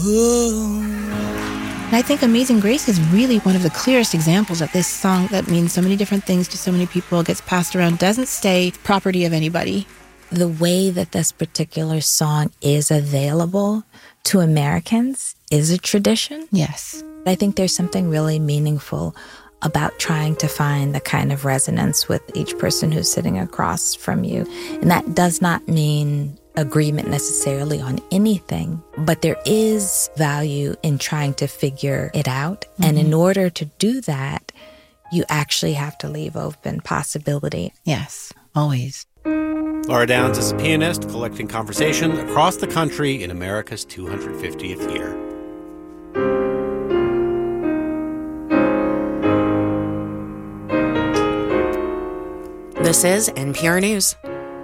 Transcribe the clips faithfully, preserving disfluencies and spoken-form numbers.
And I think Amazing Grace is really one of the clearest examples of this song that means so many different things to so many people, gets passed around, doesn't stay property of anybody. The way that this particular song is available to Americans is a tradition. Yes. I think there's something really meaningful about trying to find the kind of resonance with each person who's sitting across from you. And that does not mean agreement necessarily on anything, but there is value in trying to figure it out. Mm-hmm. And in order to do that, you actually have to leave open possibility. Yes, always. Laura Downs is a pianist collecting conversation across the country in America's two hundred fiftieth year. This is N P R News.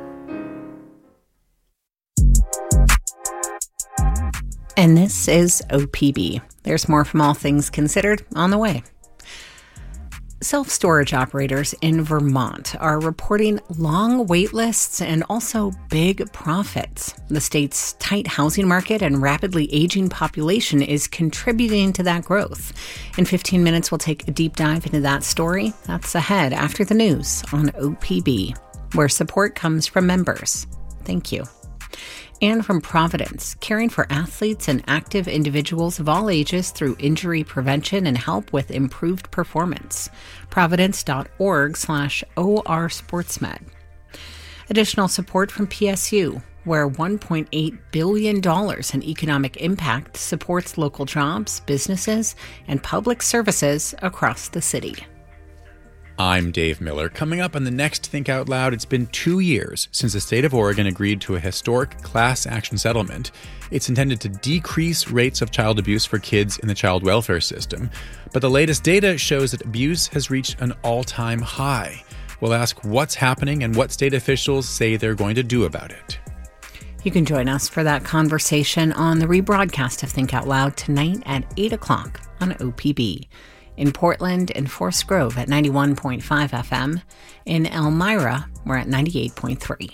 And this is O P B. There's more from All Things Considered on the way. Self-storage operators in Vermont are reporting long wait lists and also big profits. The state's tight housing market and rapidly aging population is contributing to that growth. In fifteen minutes, we'll take a deep dive into that story. That's ahead after the news on O P B, where support comes from members. Thank you. And from Providence, caring for athletes and active individuals of all ages through injury prevention and help with improved performance. Providence.org slash OR SportsMed. Additional support from P S U, where one point eight billion dollars in economic impact supports local jobs, businesses, and public services across the city. I'm Dave Miller. Coming up on the next Think Out Loud, it's been two years since the state of Oregon agreed to a historic class action settlement. It's intended to decrease rates of child abuse for kids in the child welfare system. But the latest data shows that abuse has reached an all-time high. We'll ask what's happening and what state officials say they're going to do about it. You can join us for that conversation on the rebroadcast of Think Out Loud tonight at eight o'clock on O P B. In Portland and Forest Grove at ninety-one point five F M. In Elmira, we're at ninety-eight point three.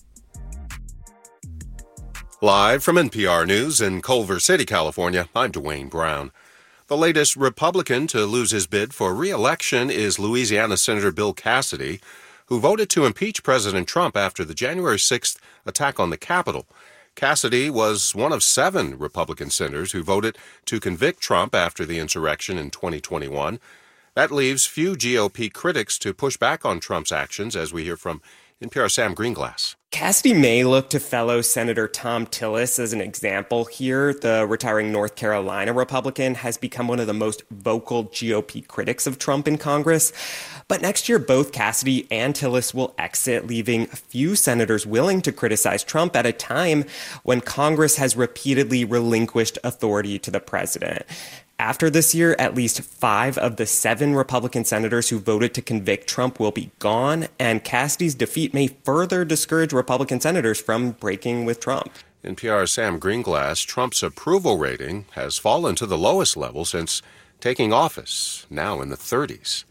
Live from N P R News in Culver City, California, I'm Dwayne Brown. The latest Republican to lose his bid for re-election is Louisiana Senator Bill Cassidy, who voted to impeach President Trump after the January sixth attack on the Capitol. Cassidy was one of seven Republican senators who voted to convict Trump after the insurrection in twenty twenty-one. That leaves few G O P critics to push back on Trump's actions, as we hear from N P R's Sam Greenglass. Cassidy may look to fellow Senator Thom Tillis as an example here. The retiring North Carolina Republican has become one of the most vocal G O P critics of Trump in Congress. But next year, both Cassidy and Tillis will exit, leaving few senators willing to criticize Trump at a time when Congress has repeatedly relinquished authority to the president. After this year, at least five of the seven Republican senators who voted to convict Trump will be gone, and Cassidy's defeat may further discourage Republican senators from breaking with Trump. N P R's Sam Greenglass, Trump's approval rating has fallen to the lowest level since taking office, now in the thirties.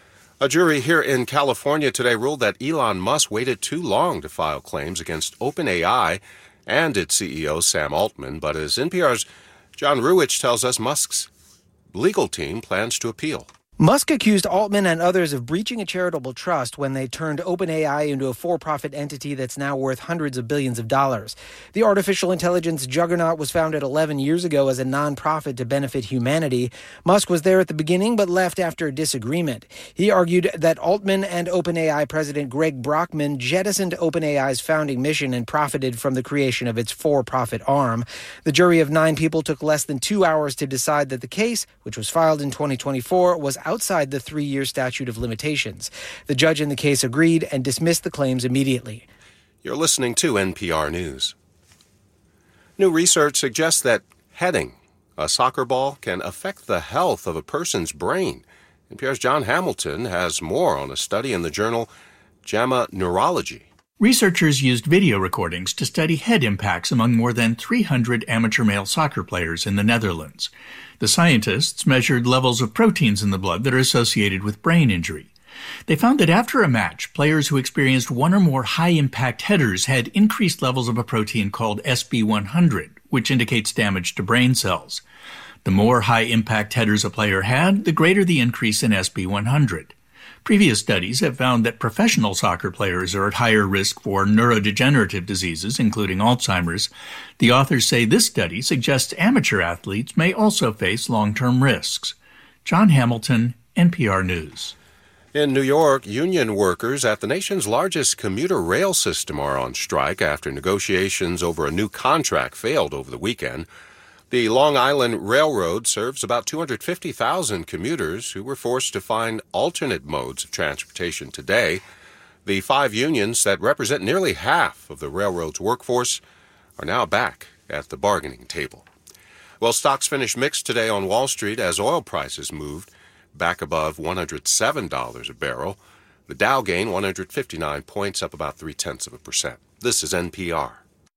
A jury here in California today ruled that Elon Musk waited too long to file claims against OpenAI and its C E O Sam Altman, but as N P R's John Ruwitch tells us, Musk's legal team plans to appeal. Musk accused Altman and others of breaching a charitable trust when they turned OpenAI into a for-profit entity that's now worth hundreds of billions of dollars. The artificial intelligence juggernaut was founded eleven years ago as a nonprofit to benefit humanity. Musk was there at the beginning but left after a disagreement. He argued that Altman and OpenAI president Greg Brockman jettisoned OpenAI's founding mission and profited from the creation of its for-profit arm. The jury of nine people took less than two hours to decide that the case, which was filed in twenty twenty-four, was outside the three-year statute of limitations. The judge in the case agreed and dismissed the claims immediately. You're listening to N P R News. New research suggests that heading a soccer ball can affect the health of a person's brain. N P R's John Hamilton has more on a study in the journal JAMA Neurology. Researchers used video recordings to study head impacts among more than three hundred amateur male soccer players in the Netherlands. The scientists measured levels of proteins in the blood that are associated with brain injury. They found that after a match, players who experienced one or more high-impact headers had increased levels of a protein called S B one hundred, which indicates damage to brain cells. The more high-impact headers a player had, the greater the increase in S B one hundred. Previous studies have found that professional soccer players are at higher risk for neurodegenerative diseases, including Alzheimer's. The authors say this study suggests amateur athletes may also face long-term risks. John Hamilton, N P R News. In New York, union workers at the nation's largest commuter rail system are on strike after negotiations over a new contract failed over the weekend. The Long Island Railroad serves about two hundred fifty thousand commuters who were forced to find alternate modes of transportation today. The five unions that represent nearly half of the railroad's workforce are now back at the bargaining table. Well, stocks finished mixed today on Wall Street as oil prices moved back above one hundred seven dollars a barrel. The Dow gained one hundred fifty-nine points, up about three-tenths of a percent. This is N P R.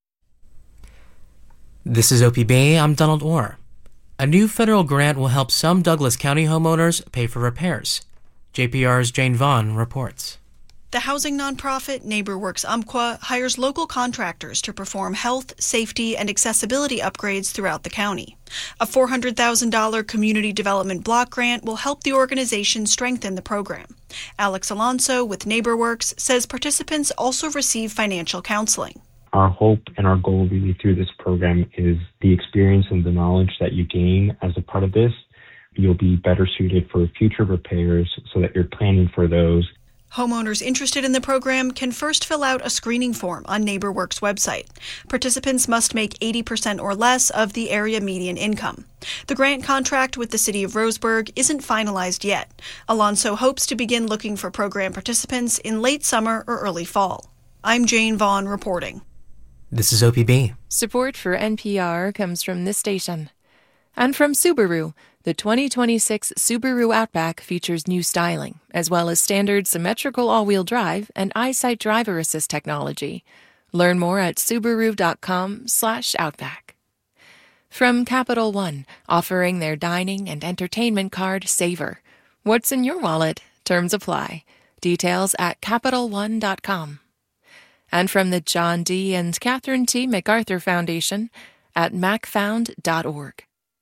This is O P B. I'm Donald Orr. A new federal grant will help some Douglas County homeowners pay for repairs. J P R's Jane Vaughn reports. The housing nonprofit NeighborWorks Umpqua hires local contractors to perform health, safety, and accessibility upgrades throughout the county. A four hundred thousand dollars community development block grant will help the organization strengthen the program. Alex Alonso with NeighborWorks says participants also receive financial counseling. Our hope and our goal really through this program is the experience and the knowledge that you gain as a part of this. You'll be better suited for future repairs so that you're planning for those. Homeowners interested in the program can first fill out a screening form on NeighborWorks' website. Participants must make eighty percent or less of the area median income. The grant contract with the city of Roseburg isn't finalized yet. Alonso hopes to begin looking for program participants in late summer or early fall. I'm Jane Vaughn reporting. This is O P B. Support for N P R comes from this station. And from Subaru. The twenty twenty-six Subaru Outback features new styling, as well as standard symmetrical all-wheel drive and EyeSight driver assist technology. Learn more at Subaru.com slash Outback. From Capital One, offering their dining and entertainment card Savor. What's in your wallet? Terms apply. Details at Capital One dot com. And from the John D. and Catherine T. MacArthur Foundation at mac found dot org.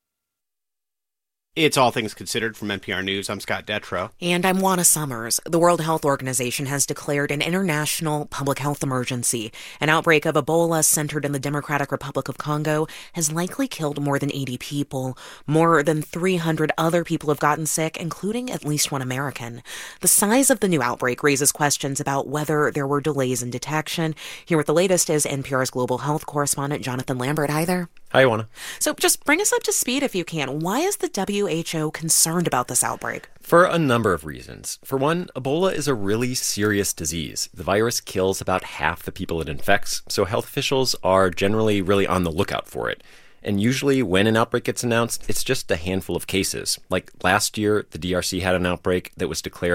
It's All Things Considered from N P R News. I'm Scott Detrow. And I'm Juana Summers. The World Health Organization has declared an international public health emergency. An outbreak of Ebola centered in the Democratic Republic of Congo has likely killed more than eighty people. More than three hundred other people have gotten sick, including at least one American. The size of the new outbreak raises questions about whether there were delays in detection. Here with the latest is N P R's global health correspondent, Jonathan Lambert. Hi there. Hi, Juana. So just bring us up to speed if you can. Why is the W H O concerned about this outbreak? For a number of reasons. For one, Ebola is a really serious disease. The virus kills about half the people it infects, so health officials are generally really on the lookout for it. And usually when an outbreak gets announced, it's just a handful of cases. Like last year, the D R C had an outbreak that was declared